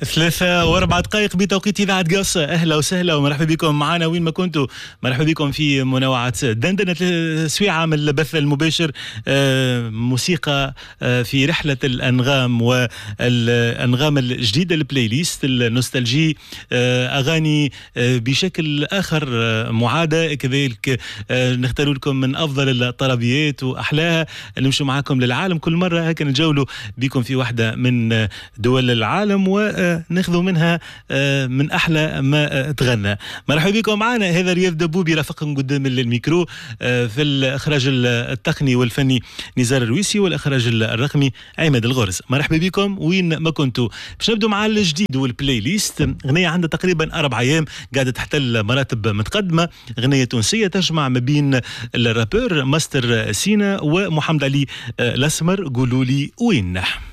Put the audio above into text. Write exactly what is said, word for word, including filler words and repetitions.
ثلاثة واربع دقائق بتوقيت إذاعة قصة. أهلا وسهلا ومرحبا بكم معنا وين ما كنتوا. مرحبا بكم في منوعات دندنة سويعة من البث المباشر. موسيقى في رحلة الأنغام والأنغام الجديدة، البلاي ليست النوستالجي، أغاني بشكل آخر معادة كذلك. نختار لكم من أفضل الطربيات وأحلاها، نمشوا معاكم للعالم كل مرة هكذا، نجولوا بكم في واحدة من دول العالم وناخذوا منها من أحلى ما تغنى. مرحبا بكم معنا. هذا رياض دبوبي رافقكم قدام الميكرو، في الإخراج التقني والفني نزار الرويسي، والإخراج الرقمي عماد الغرز. مرحبا بكم وين ما كنتوا. باش نبدو مع الجديد والبلاي ليست. غنية عندها تقريبا أربع أيام قاعدة تحتل مراتب متقدمة، غنية تونسية تجمع ما بين الرابور ماستر سينا ومحمد علي الأسمر. قولوا لي وين.